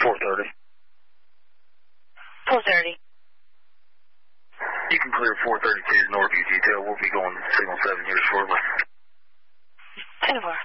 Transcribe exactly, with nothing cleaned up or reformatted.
four thirty. four thirty. You can clear four thirty-two Northview detail. We'll be going signal seven here shortly. ten four.